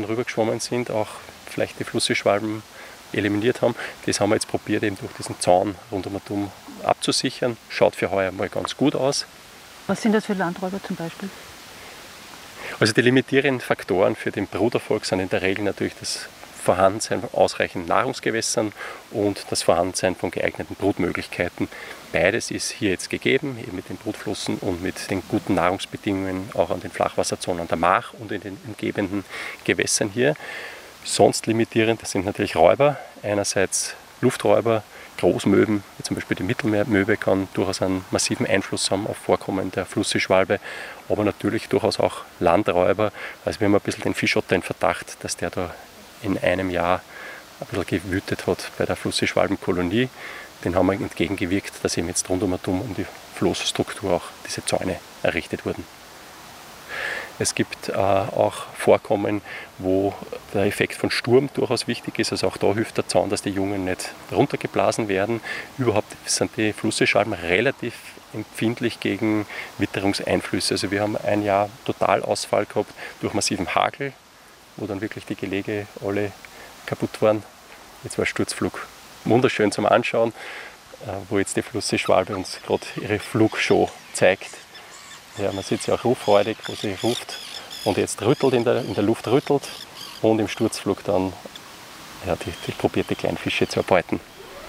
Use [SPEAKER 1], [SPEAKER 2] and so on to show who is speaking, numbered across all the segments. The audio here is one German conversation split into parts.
[SPEAKER 1] rübergeschwommen sind, auch vielleicht die Flussseeschwalben eliminiert haben. Das haben wir jetzt probiert, eben durch diesen Zaun rund um Atom abzusichern. Schaut für heuer mal ganz gut aus.
[SPEAKER 2] Was sind das für Landräuber zum Beispiel?
[SPEAKER 1] Also die limitierenden Faktoren für den Bruterfolg sind in der Regel natürlich das Vorhandensein von ausreichend Nahrungsgewässern und das Vorhandensein von geeigneten Brutmöglichkeiten. Beides ist hier jetzt gegeben, eben mit den Brutflossen und mit den guten Nahrungsbedingungen auch an den Flachwasserzonen der Mach und in den umgebenden Gewässern hier. Sonst limitierend sind natürlich Räuber, einerseits Lufträuber, Großmöwen, wie zum Beispiel die Mittelmeermöwe, kann durchaus einen massiven Einfluss haben auf Vorkommen der Flussseeschwalbe, aber natürlich durchaus auch Landräuber. Also wir haben ein bisschen den Fischotter in Verdacht, dass der da in einem Jahr ein bisschen gewütet hat bei der Flussseeschwalbenkolonie. Den haben wir entgegengewirkt, dass eben jetzt rund um die Floßstruktur auch diese Zäune errichtet wurden. Es gibt auch Vorkommen, wo der Effekt von Sturm durchaus wichtig ist. Also auch da hilft der Zaun, dass die Jungen nicht runtergeblasen werden. Überhaupt sind die Flussseeschwalben relativ empfindlich gegen Witterungseinflüsse. Also wir haben ein Jahr Totalausfall gehabt durch massiven Hagel, wo dann wirklich die Gelege alle kaputt waren. Jetzt war Sturzflug wunderschön zum Anschauen, wo jetzt die Flussseeschwalbe uns gerade ihre Flugshow zeigt. Ja, man sieht sie auch ruffreudig, wo sie ruft und jetzt rüttelt in der Luft rüttelt und im Sturzflug dann die probiert, die kleinen Fische zu erbeuten.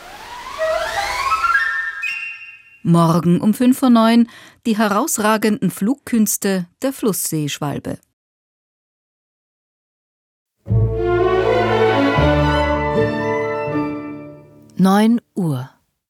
[SPEAKER 3] Morgen um 5:09 Uhr die herausragenden Flugkünste der Flussseeschwalbe. 9 Uhr.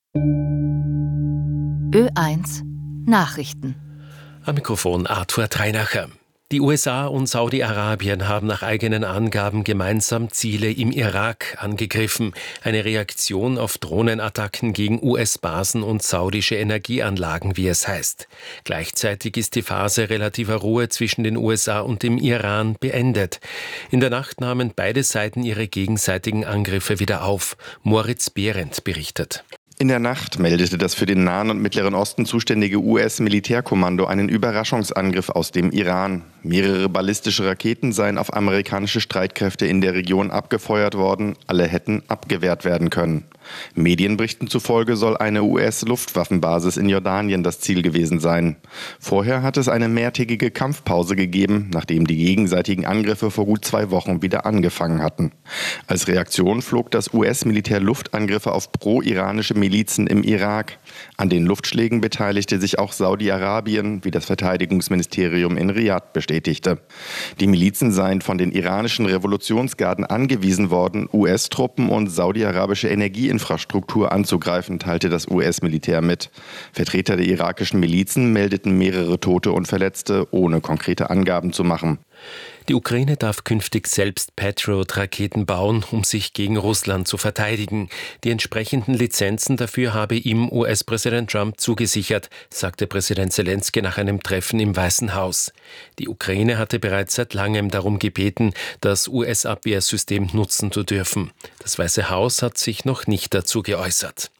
[SPEAKER 3] Ö1 Nachrichten.
[SPEAKER 4] Am Mikrofon Arthur Treinacher. Die USA und Saudi-Arabien haben nach eigenen Angaben gemeinsam Ziele im Irak angegriffen. Eine Reaktion auf Drohnenattacken gegen US-Basen und saudische Energieanlagen, wie es heißt. Gleichzeitig ist die Phase relativer Ruhe zwischen den USA und dem Iran beendet. In der Nacht nahmen beide Seiten ihre gegenseitigen Angriffe wieder auf. Moritz Behrendt berichtet.
[SPEAKER 5] In der Nacht meldete das für den Nahen und Mittleren Osten zuständige US-Militärkommando einen Überraschungsangriff aus dem Iran. Mehrere ballistische Raketen seien auf amerikanische Streitkräfte in der Region abgefeuert worden. Alle hätten abgewehrt werden können. Medienberichten zufolge soll eine US-Luftwaffenbasis in Jordanien das Ziel gewesen sein. Vorher hat es eine mehrtägige Kampfpause gegeben, nachdem die gegenseitigen Angriffe vor gut 2 Wochen wieder angefangen hatten. Als Reaktion flog das US-Militär Luftangriffe auf pro-iranische Milizen im Irak. An den Luftschlägen beteiligte sich auch Saudi-Arabien, wie das Verteidigungsministerium in Riad bestätigte. Die Milizen seien von den iranischen Revolutionsgarden angewiesen worden, US-Truppen und saudi-arabische Energieinfrastruktur anzugreifen, teilte das US-Militär mit. Vertreter der irakischen Milizen meldeten mehrere Tote und Verletzte, ohne konkrete Angaben zu machen.
[SPEAKER 4] Die Ukraine darf künftig selbst Patriot-Raketen bauen, um sich gegen Russland zu verteidigen. Die entsprechenden Lizenzen dafür habe ihm US-Präsident Trump zugesichert, sagte Präsident Selenskyj nach einem Treffen im Weißen Haus. Die Ukraine hatte bereits seit langem darum gebeten, das US-Abwehrsystem nutzen zu dürfen. Das Weiße Haus hat sich noch nicht dazu geäußert.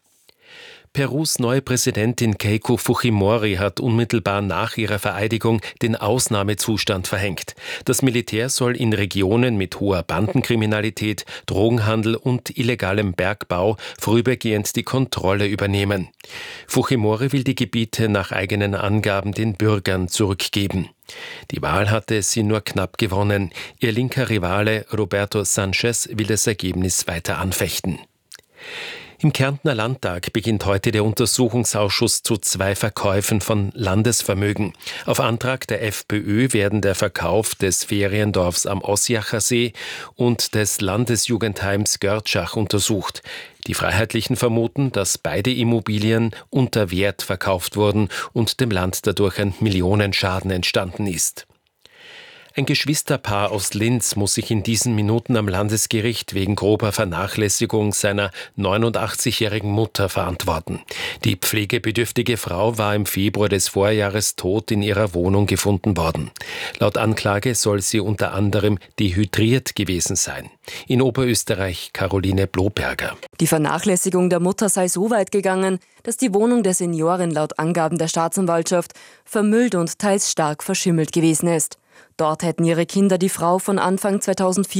[SPEAKER 4] Perus neue Präsidentin Keiko Fujimori hat unmittelbar nach ihrer Vereidigung den Ausnahmezustand verhängt. Das Militär soll in Regionen mit hoher Bandenkriminalität, Drogenhandel und illegalem Bergbau vorübergehend die Kontrolle übernehmen. Fujimori will die Gebiete nach eigenen Angaben den Bürgern zurückgeben. Die Wahl hatte sie nur knapp gewonnen. Ihr linker Rivale Roberto Sanchez will das Ergebnis weiter anfechten. Im Kärntner Landtag beginnt heute der Untersuchungsausschuss zu 2 Verkäufen von Landesvermögen. Auf Antrag der FPÖ werden der Verkauf des Feriendorfs am Ossiacher See und des Landesjugendheims Görtschach untersucht. Die Freiheitlichen vermuten, dass beide Immobilien unter Wert verkauft wurden und dem Land dadurch ein Millionenschaden entstanden ist. Ein Geschwisterpaar aus Linz muss sich in diesen Minuten am Landesgericht wegen grober Vernachlässigung seiner 89-jährigen Mutter verantworten. Die pflegebedürftige Frau war im Februar des Vorjahres tot in ihrer Wohnung gefunden worden. Laut Anklage soll sie unter anderem dehydriert gewesen sein. In Oberösterreich Caroline Bloberger.
[SPEAKER 6] Die Vernachlässigung der Mutter sei so weit gegangen, dass die Wohnung der Seniorin laut Angaben der Staatsanwaltschaft vermüllt und teils stark verschimmelt gewesen ist. Dort hätten ihre Kinder die Frau von Anfang 2004